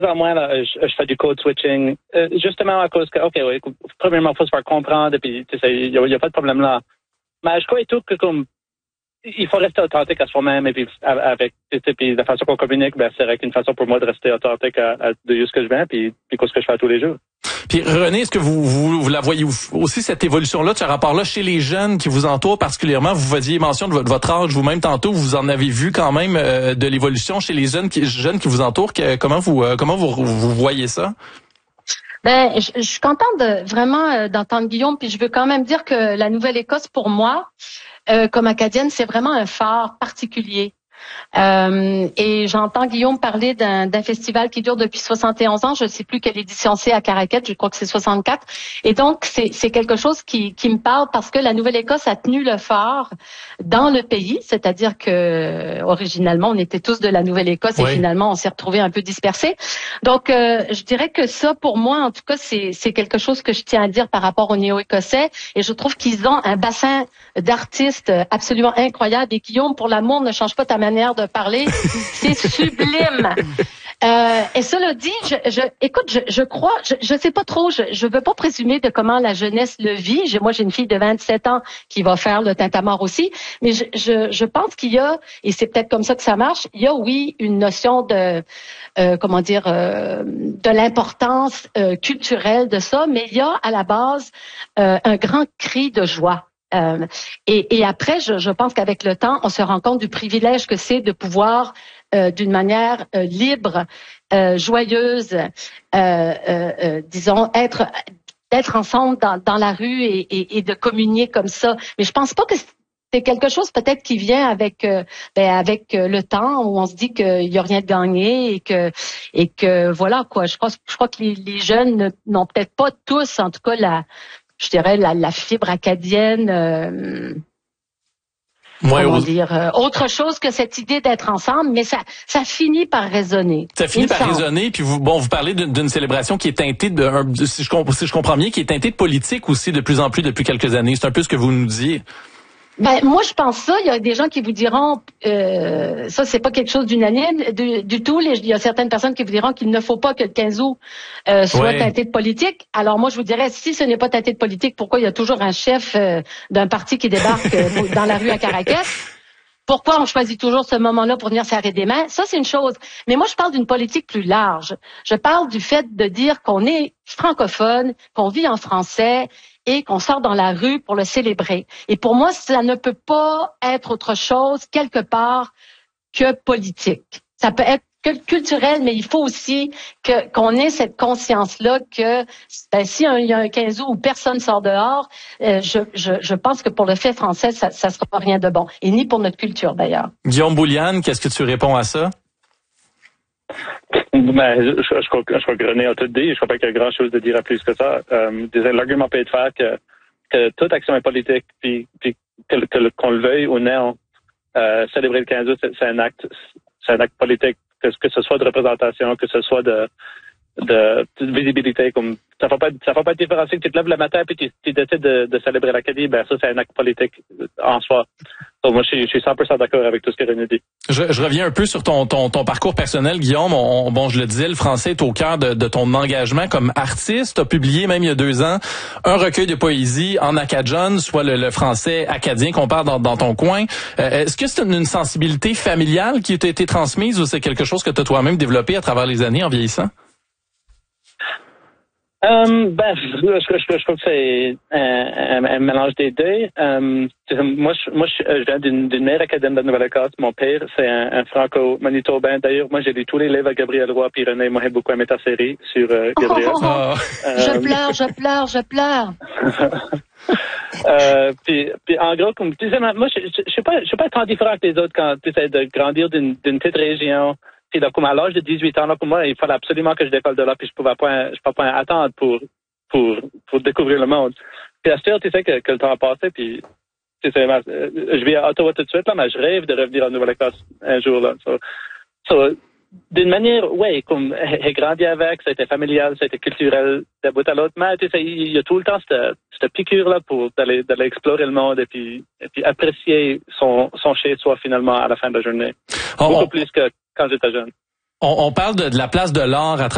en moins, là, je fais du code switching, justement à cause que, oui, premièrement, faut se faire comprendre, et puis, tu sais, il y a pas de problème là. Mais je crois et tout que, comme, il faut rester authentique à soi-même, et puis, avec, tu sais, puis la façon qu'on communique, ben, c'est une façon pour moi de rester authentique de ce que je viens, puis ce que je fais tous les jours. Puis René, est-ce que vous la voyez aussi, cette évolution-là, de ce rapport-là chez les jeunes qui vous entourent particulièrement? Vous faisiez mention de votre âge vous-même tantôt, vous en avez vu quand même de l'évolution chez les jeunes qui vous entourent. Comment vous voyez ça? Ben, je suis contente d'entendre Guillaume, puis je veux quand même dire que la Nouvelle-Écosse, pour moi, comme acadienne, c'est vraiment un phare particulier. Et j'entends Guillaume parler d'un festival qui dure depuis 71 ans. Je ne sais plus quelle édition c'est à Caraquette, je crois que c'est 64. Et donc, c'est quelque chose qui me parle parce que la Nouvelle-Écosse a tenu le phare dans le pays. C'est-à-dire que, originalement, on était tous de la Nouvelle-Écosse et finalement, on s'est retrouvés un peu dispersés. Donc, je dirais que ça, pour moi, en tout cas, c'est quelque chose que je tiens à dire par rapport aux Néo-Écossais. Et je trouve qu'ils ont un bassin d'artistes absolument incroyable. Et Guillaume, pour l'amour, ne change pas ta manière de parler, c'est sublime. Et cela dit, je crois, je sais pas trop, je veux pas présumer de comment la jeunesse le vit. Moi, j'ai une fille de 27 ans qui va faire le tintamarre aussi, mais je pense qu'il y a, et c'est peut-être comme ça que ça marche, il y a, oui, une notion de, de l'importance culturelle de ça, mais il y a à la base un grand cri de joie. Et après, je pense qu'avec le temps, on se rend compte du privilège que c'est de pouvoir, d'une manière libre, joyeuse, disons, d'être ensemble dans la rue et de communier comme ça. Mais je pense pas que c'est quelque chose peut-être qui vient avec le temps où on se dit qu'il y a rien de gagné et que voilà quoi. Je crois que les jeunes n'ont peut-être pas tous, en tout cas je dirais la fibre acadienne, autre chose que cette idée d'être ensemble, mais ça finit par résonner. Ça finit par résonner, puis vous parlez d'une célébration qui est teintée si je comprends bien, qui est teintée de politique aussi de plus en plus depuis quelques années. C'est un peu ce que vous nous disiez. Ben moi je pense ça. Il y a des gens qui vous diront ça c'est pas quelque chose d'unanime du tout. Il y a certaines personnes qui vous diront qu'il ne faut pas que le 15 août soit teinté de politique. Alors moi je vous dirais si ce n'est pas teinté de politique, pourquoi il y a toujours un chef d'un parti qui débarque dans la rue à Caraquette? Pourquoi on choisit toujours ce moment-là pour venir serrer des mains? Ça, c'est une chose. Mais moi, je parle d'une politique plus large. Je parle du fait de dire qu'on est francophone, qu'on vit en français et qu'on sort dans la rue pour le célébrer. Et pour moi, ça ne peut pas être autre chose, quelque part, que politique. Ça peut être culturel, mais il faut aussi qu'on ait cette conscience-là que si il y a un 15 août où personne sort dehors, je pense que pour le fait français, ça sera pas rien de bon. Et ni pour notre culture, d'ailleurs. Guillaume Bouliane, qu'est-ce que tu réponds à ça? Je crois que René a tout dit. Je crois pas qu'il y a grand-chose de dire à plus que ça. L'argument peut être fait que toute action est politique, puis qu'on le veuille ou non, célébrer le 15 août, c'est un acte politique. Que ce soit de représentation, que ce soit de visibilité, comme ça fait pas de différence que tu te lèves le matin puis tu décides de célébrer l'Acadie, ben ça c'est un acte politique en soi. Donc moi je suis 100% d'accord avec tout ce que René dit. Je reviens un peu sur ton parcours personnel, Guillaume. Je le disais, le français est au cœur de ton engagement comme artiste. Tu as publié même il y a 2 ans un recueil de poésie en acadjon, soit le français acadien qu'on parle dans ton coin. Est-ce que c'est une sensibilité familiale qui t'a été transmise ou c'est quelque chose que tu as toi-même développé à travers les années en vieillissant? Je trouve que c'est un mélange des deux. Moi, je viens d'une mère acadienne de Nouvelle-Écosse. Mon père, c'est un franco-manitobain. D'ailleurs, moi, j'ai lu tous les livres à Gabriel Roy puis René. Moi, j'ai beaucoup aimé ta série sur Gabriel. Je pleure. Puis en gros, comme tu disais, moi, je suis pas tant différent que les autres quand tu essaies de grandir d'une petite région. Puis là, comme à l'âge de 18 ans, là, pour moi, il fallait absolument que je décolle de là, puis je pouvais pas attendre pour découvrir le monde. Puis à ce tu sais que le temps a passé, puis tu sais, je vis à Ottawa tout de suite, là, mais je rêve de revenir en Nouvelle-Écosse un jour, là. So, d'une manière, comme j'ai grandi avec, ça a été familial, ça a été culturel d'un bout à l'autre, mais tu sais, il y a tout le temps cette piqûre-là pour d'aller explorer le monde et puis apprécier son chez-soi finalement à la fin de la journée. Beaucoup plus que quand j'étais jeune. On parle de la place de l'art à travers